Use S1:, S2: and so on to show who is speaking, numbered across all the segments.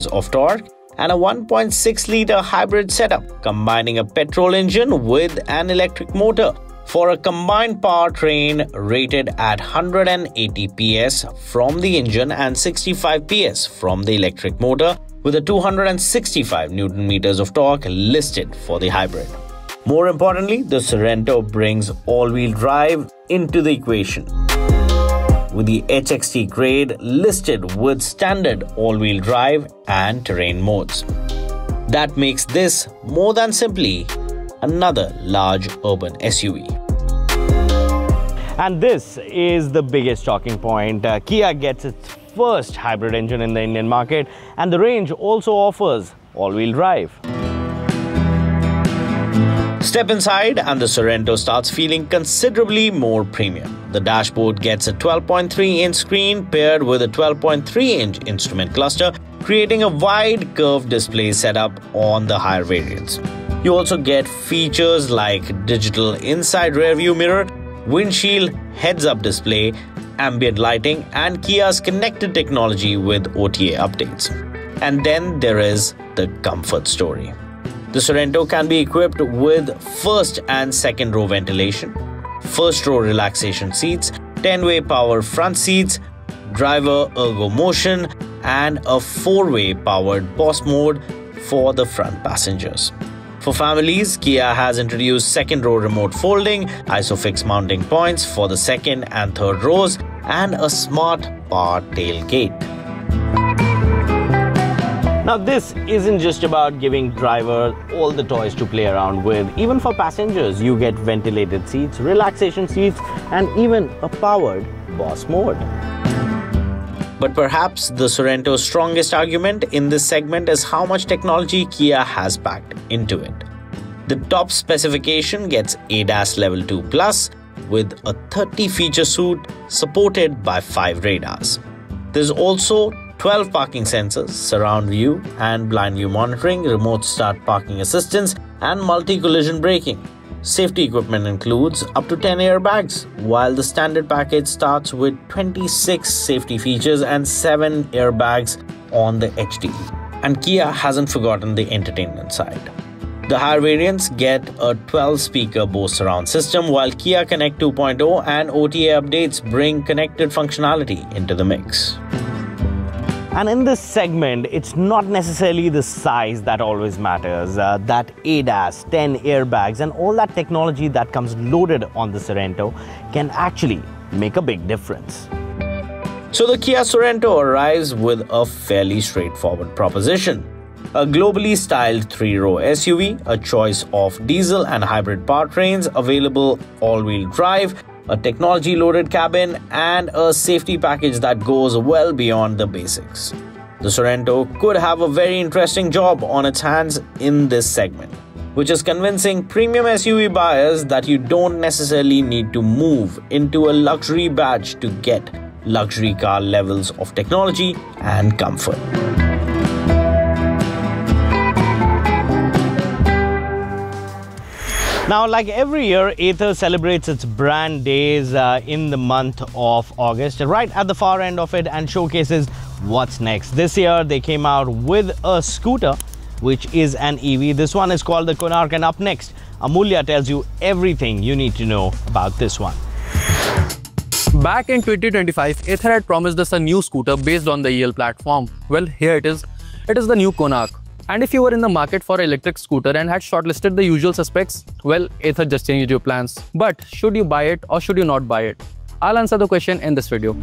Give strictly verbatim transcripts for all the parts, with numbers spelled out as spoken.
S1: of torque and a one point six liter hybrid setup, combining a petrol engine with an electric motor for a combined powertrain rated at one hundred eighty P S from the engine and sixty-five P S from the electric motor, with a two hundred sixty-five newton meters of torque listed for the hybrid. More importantly, the Sorento brings all-wheel drive into the equation, with the H X T grade listed with standard all-wheel drive and terrain modes. That makes this more than simply another large urban S U V.
S2: And this is the biggest talking point. Uh, Kia gets its first hybrid engine in the Indian market, and the range also offers all-wheel drive.
S1: Step inside and the Sorento starts feeling considerably more premium. The dashboard gets a twelve point three inch screen paired with a twelve point three inch instrument cluster, creating a wide curved display setup on the higher variants. You also get features like digital inside rear view mirror, windshield heads-up display, ambient lighting, and Kia's connected technology with O T A updates. And then there is the comfort story. The Sorento can be equipped with first and second row ventilation, first row relaxation seats, ten way power front seats, driver ergo motion, and a four way powered boss mode for the front passengers. For families, Kia has introduced second row remote folding, ISOFIX mounting points for the second and third rows, and a smart power tailgate.
S2: Now, this isn't just about giving drivers all the toys to play around with. Even for passengers, you get ventilated seats, relaxation seats, and even a powered boss mode.
S1: But perhaps the Sorento's strongest argument in this segment is how much technology Kia has packed into it. The top specification gets A D A S Level two plus with a thirty feature suite supported by five radars. There's also twelve parking sensors, surround view and blind view monitoring, remote start parking assistance, and multi-collision braking. Safety equipment includes up to ten airbags, while the standard package starts with twenty-six safety features and seven airbags on the H D. And Kia hasn't forgotten the entertainment side. The higher variants get a twelve speaker Bose surround system, while Kia Connect two point oh and O T A updates bring connected functionality into the mix.
S2: And in this segment, it's not necessarily the size that always matters. Uh, that A D A S, ten airbags, and all that technology that comes loaded on the Sorento can actually make a big difference.
S1: So the Kia Sorento arrives with a fairly straightforward proposition. A globally styled three row S U V, a choice of diesel and hybrid powertrains, available all-wheel drive, a technology-loaded cabin, and a safety package that goes well beyond the basics. The Sorento could have a very interesting job on its hands in this segment, which is convincing premium S U V buyers that you don't necessarily need to move into a luxury badge to get luxury car levels of technology and comfort.
S2: Now, like every year, Ather celebrates its brand days uh, in the month of August, right at the far end of it, and showcases what's next. This year, they came out with a scooter, which is an E V. This one is called the Konark, and up next, Amulya tells you everything you need to know about this one.
S3: Back in twenty twenty-five, Ather had promised us a new scooter based on the E L platform. Well, here it is. It is the new Konark. And if you were in the market for an electric scooter and had shortlisted the usual suspects, well, Ather just changed your plans. But should you buy it or should you not buy it? I'll answer the question in this video.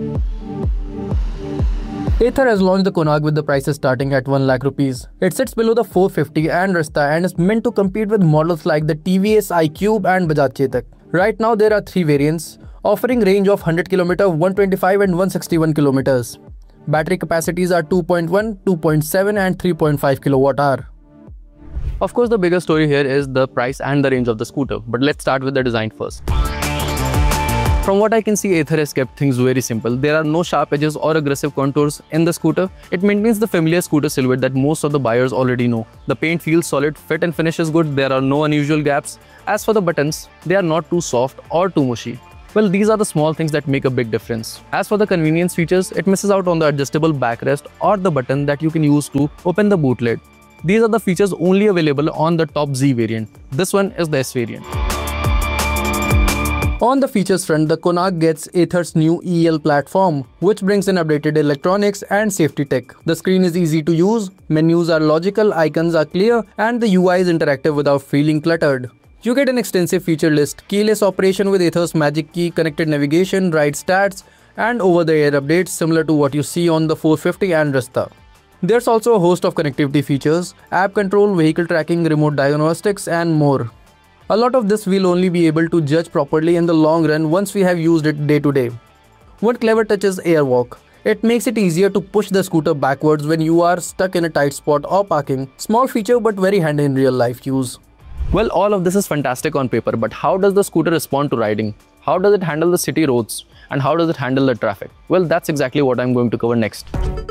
S3: Ather has launched the Konark with the prices starting at one lakh rupees. It sits below the four fifty and Rista and is meant to compete with models like the T V S iQube and Bajaj Chetak. Right now there are three variants, offering range of one hundred kilometers, one twenty-five and one sixty-one kilometers. Battery capacities are two point one, two point seven and three point five kilowatt hour. Of course, the bigger story here is the price and the range of the scooter, but let's start with the design first. From what I can see, Ather has kept things very simple. There are no sharp edges or aggressive contours in the scooter. It maintains the familiar scooter silhouette that most of the buyers already know. The paint feels solid, fit and finish is good, there are no unusual gaps. As for the buttons, they are not too soft or too mushy. Well, these are the small things that make a big difference. As for the convenience features, it misses out on the adjustable backrest or the button that you can use to open the boot lid. These are the features only available on the top Z variant. This one is the S variant. On the features front, the Konaq gets Aether's new E L platform, which brings in updated electronics and safety tech. The screen is easy to use, menus are logical, icons are clear, and the U I is interactive without feeling cluttered. You get an extensive feature list, keyless operation with Aether's Magic Key, connected navigation, ride stats, and over-the-air updates similar to what you see on the four fifty and Rizta. There's also a host of connectivity features, app control, vehicle tracking, remote diagnostics, and more. A lot of this we'll only be able to judge properly in the long run once we have used it day to day. One clever touch is Airwalk. It makes it easier to push the scooter backwards when you are stuck in a tight spot or parking. Small feature but very handy in real life use. Well, all of this is fantastic on paper, but how does the scooter respond to riding? How does it handle the city roads? And how does it handle the traffic? Well, that's exactly what I'm going to cover next.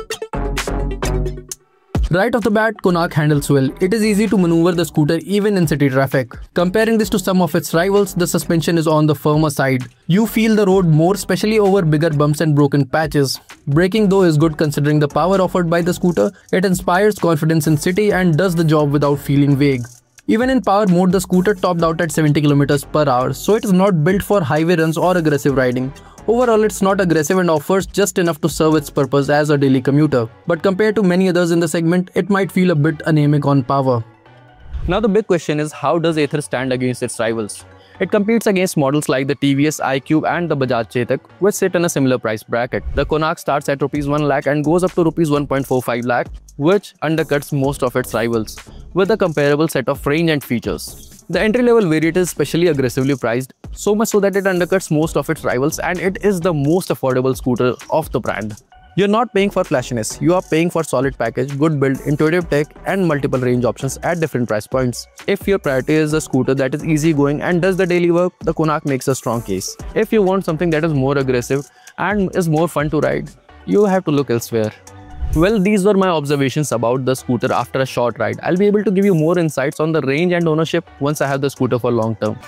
S3: Right off the bat, Konaq handles well. It is easy to maneuver the scooter even in city traffic. Comparing this to some of its rivals, the suspension is on the firmer side. You feel the road more, especially over bigger bumps and broken patches. Braking though is good considering the power offered by the scooter. It inspires confidence in city and does the job without feeling vague. Even in power mode, the scooter topped out at seventy kilometers per hour, so it is not built for highway runs or aggressive riding. Overall, it's not aggressive and offers just enough to serve its purpose as a daily commuter. But compared to many others in the segment, it might feel a bit anemic on power. Now the big question is, how does Aether stand against its rivals? It competes against models like the T V S iQube and the Bajaj Chetak, which sit in a similar price bracket. The Konaq starts at rupees one lakh and goes up to rupees one point four five lakh, which undercuts most of its rivals, with a comparable set of range and features. The entry-level variant is especially aggressively priced, so much so that it undercuts most of its rivals, and it is the most affordable scooter of the brand. You're not paying for flashiness, you are paying for solid package, good build, intuitive tech, and multiple range options at different price points. If your priority is a scooter that is easygoing and does the daily work, the Konaq makes a strong case. If you want something that is more aggressive and is more fun to ride, you have to look elsewhere. Well, these were my observations about the scooter after a short ride. I'll be able to give you more insights on the range and ownership once I have the scooter for long term.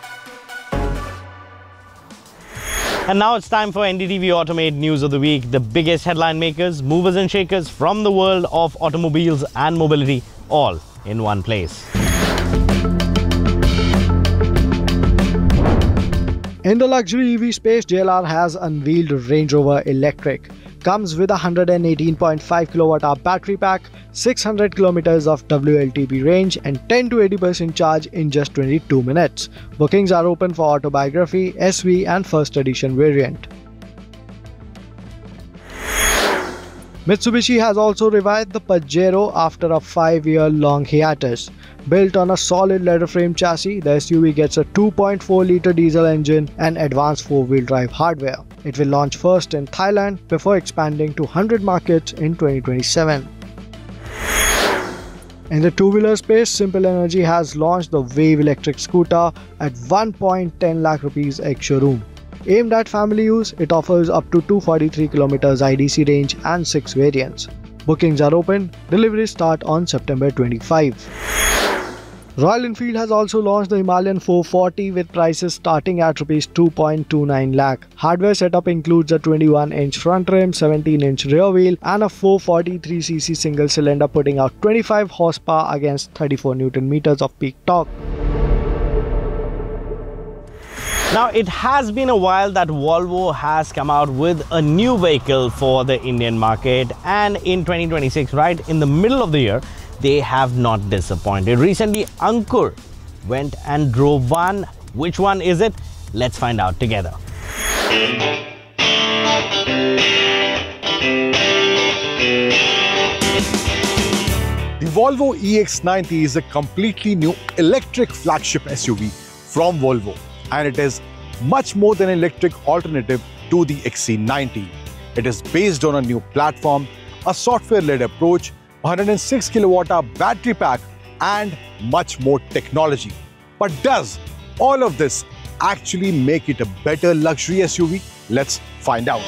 S2: And now it's time for N D T V Automate News of the Week. The biggest headline makers, movers and shakers from the world of automobiles and mobility, all in one place.
S4: In the luxury E V space, J L R has unveiled Range Rover Electric. Comes with a one hundred eighteen point five kilowatt hour battery pack, six hundred kilometers of W L T P range, and ten to eighty percent charge in just twenty-two minutes. Bookings are open for Autobiography, S V, and First Edition variant. Mitsubishi has also revived the Pajero after a five-year long hiatus. Built on a solid leather frame chassis, the S U V gets a two point four litre diesel engine and advanced four-wheel drive hardware. It will launch first in Thailand before expanding to one hundred markets in twenty twenty-seven. In the two-wheeler space, Simple Energy has launched the Wave electric scooter at one point one zero lakh rupees ex-showroom. Aimed at family use, it offers up to two hundred forty-three kilometers I D C range and six variants. Bookings are open, deliveries start on September twenty-fifth. Royal Enfield has also launched the Himalayan four forty with prices starting at rupees two point two nine lakh. Hardware setup includes a twenty-one inch front rim, seventeen inch rear wheel, and a four hundred forty-three c c single cylinder putting out twenty-five horsepower against thirty-four newton meters of peak torque.
S2: Now, it has been a while that Volvo has come out with a new vehicle for the Indian market, and in twenty twenty-six, right in the middle of the year, they have not disappointed. Recently, Ankur went and drove one. Which one is it? Let's find out together.
S5: The Volvo E X ninety is a completely new electric flagship S U V from Volvo, and it is much more than an electric alternative to the X C ninety. It is based on a new platform, a software-led approach, one hundred six kilowatt hour battery pack, and much more technology. But does all of this actually make it a better luxury S U V? Let's find out.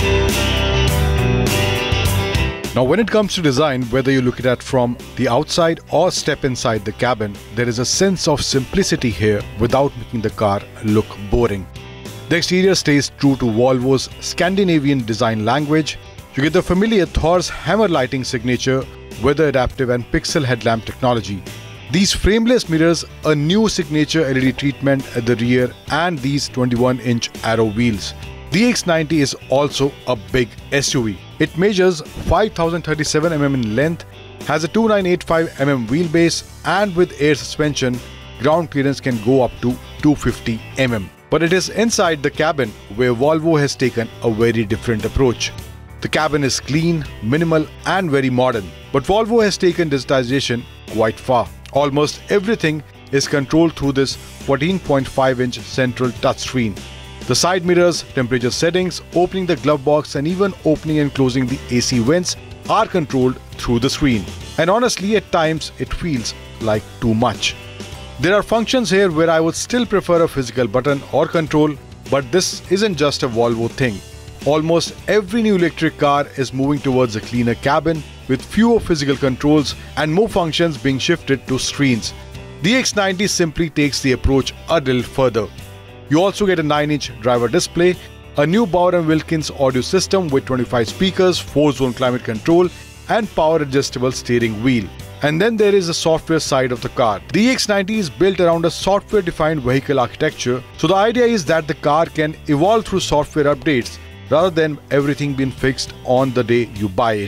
S6: Now, when it comes to design, whether you look at it from the outside or step inside the cabin, there is a sense of simplicity here without making the car look boring. The exterior stays true to Volvo's Scandinavian design language. You get the familiar Thor's hammer lighting signature, weather adaptive and pixel headlamp technology. These frameless mirrors, a new signature L E D treatment at the rear, and these twenty-one inch Aero wheels. The E X ninety is also a big S U V. It measures five thousand thirty-seven millimeters in length, has a two thousand nine hundred eighty-five millimeter wheelbase, and with air suspension, ground clearance can go up to two hundred fifty millimeters. But it is inside the cabin where Volvo has taken a very different approach. The cabin is clean, minimal and very modern. But Volvo has taken digitization quite far. Almost everything is controlled through this fourteen point five inch central touchscreen. The side mirrors, temperature settings, opening the glove box and even opening and closing the A C vents are controlled through the screen. And honestly, at times it feels like too much. There are functions here where I would still prefer a physical button or control, but this isn't just a Volvo thing. Almost every new electric car is moving towards a cleaner cabin with fewer physical controls and more functions being shifted to screens. The E X ninety simply takes the approach a little further. You also get a nine inch driver display, a new Bauer and Wilkins audio system with twenty-five speakers, four zone climate control and power adjustable steering wheel. And then there is the software side of the car. The E X ninety is built around a software-defined vehicle architecture, so the idea is that the car can evolve through software updates rather than everything being fixed on the day you buy it.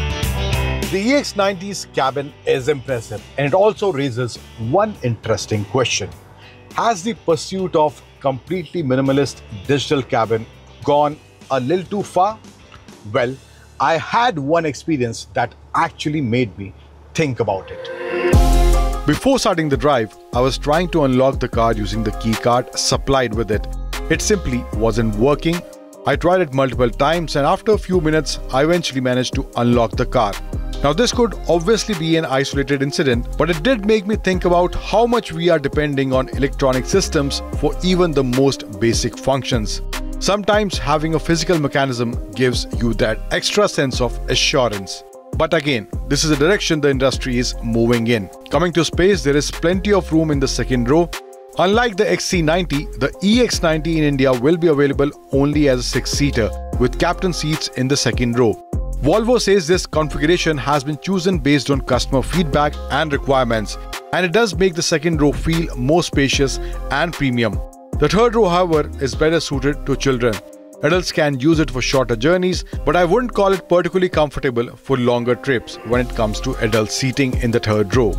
S5: The E X ninety's cabin is impressive, and it also raises one interesting question. Has the pursuit of completely minimalist digital cabin gone a little too far? Well, I had one experience that actually made me think about it.
S6: Before starting the drive, I was trying to unlock the car using the key card supplied with it. It simply wasn't working. I tried it multiple times and after a few minutes, I eventually managed to unlock the car. Now this could obviously be an isolated incident, but it did make me think about how much we are depending on electronic systems for even the most basic functions. Sometimes having a physical mechanism gives you that extra sense of assurance. But again, this is the direction the industry is moving in. Coming to space, there is plenty of room in the second row. Unlike the X C ninety, the E X ninety in India will be available only as a six-seater with captain seats in the second row. Volvo says this configuration has been chosen based on customer feedback and requirements, and it does make the second row feel more spacious and premium. The third row, however, is better suited to children. Adults can use it for shorter journeys, but I wouldn't call it particularly comfortable for longer trips when it comes to adult seating in the third row.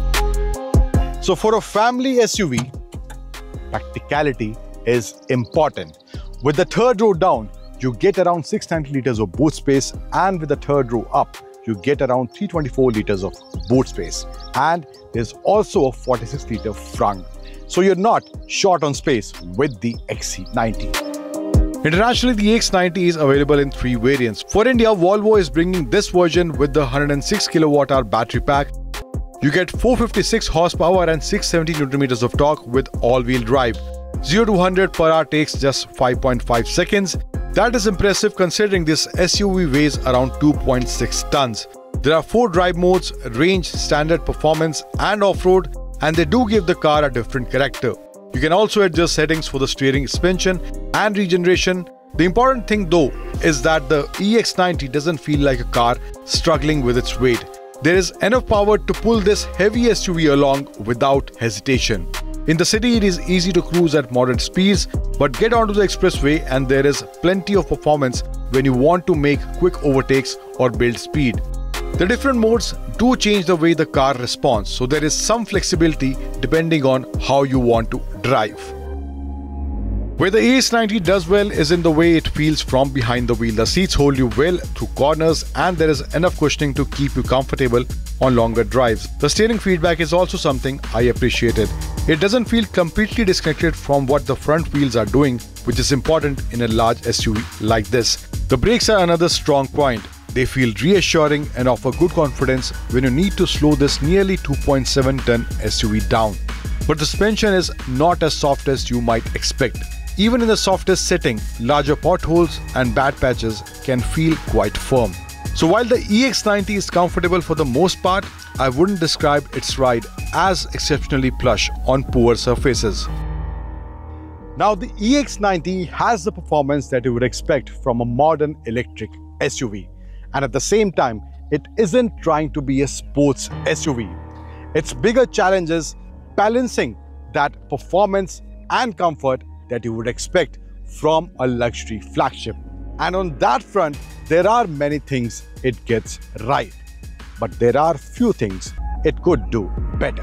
S5: So for a family S U V, practicality is important. With the third row down, you get around six hundred ninety liters of boot space, and with the third row up, you get around three hundred twenty-four liters of boot space. And there's also a forty-six liter frunk. So you're not short on space with the X C ninety.
S6: Internationally, the E X ninety is available in three variants. For India, Volvo is bringing this version with the one hundred six kilowatt hour battery pack. You get four hundred fifty-six horsepower and six hundred seventy newton meters of torque with all-wheel drive. zero to one hundred per hour takes just five point five seconds. That is impressive considering this S U V weighs around two point six tons. There are four drive modes: range, standard, performance and off-road, and they do give the car a different character. You can also adjust settings for the steering, suspension and regeneration. The important thing though is that the E X ninety doesn't feel like a car struggling with its weight. There is enough power to pull this heavy S U V along without hesitation. In the city, it is easy to cruise at moderate speeds, but get onto the expressway and there is plenty of performance when you want to make quick overtakes or build speed. The different modes do change the way the car responds, so there is some flexibility depending on how you want to drive. Where the E X ninety does well is in the way it feels from behind the wheel. The seats hold you well through corners and there is enough cushioning to keep you comfortable on longer drives. The steering feedback is also something I appreciated. It doesn't feel completely disconnected from what the front wheels are doing, which is important in a large S U V like this. The brakes are another strong point. They feel reassuring and offer good confidence when you need to slow this nearly two point seven ton S U V down. But the suspension is not as soft as you might expect. Even in the softest setting, larger potholes and bad patches can feel quite firm. So while the E X ninety is comfortable for the most part, I wouldn't describe its ride as exceptionally plush on poor surfaces.
S5: Now, the E X ninety has the performance that you would expect from a modern electric S U V. And at the same time, it isn't trying to be a sports S U V. Its bigger challenge is balancing that performance and comfort that you would expect from a luxury flagship. And on that front, there are many things it gets right. But there are few things it could do better.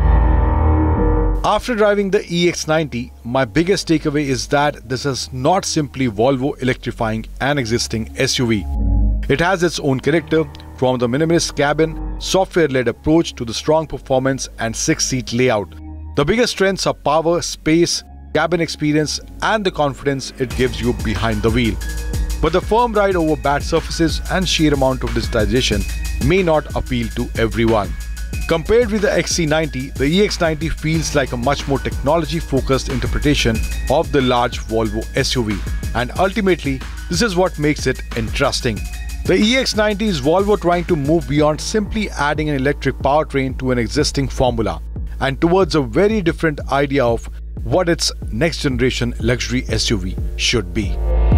S6: After driving the E X ninety, my biggest takeaway is that this is not simply Volvo electrifying an existing S U V. It has its own character, from the minimalist cabin, software-led approach to the strong performance and six-seat layout. The biggest strengths are power, space, cabin experience, and the confidence it gives you behind the wheel. But the firm ride over bad surfaces and sheer amount of digitization may not appeal to everyone. Compared with the X C ninety, the E X ninety feels like a much more technology-focused interpretation of the large Volvo S U V. And ultimately, this is what makes it interesting. The E X ninety is Volvo trying to move beyond simply adding an electric powertrain to an existing formula and towards a very different idea of what its next-generation luxury S U V should be.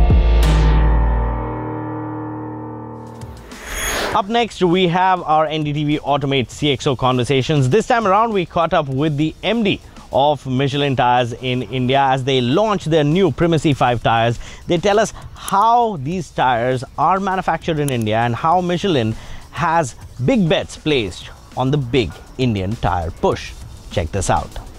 S2: Up next, we have our N D T V Automate C X O conversations. This time around, we caught up with the M D of Michelin Tires in India as they launch their new Primacy five tires. They tell us how these tires are manufactured in India and how Michelin has big bets placed on the big Indian tire push. Check this out.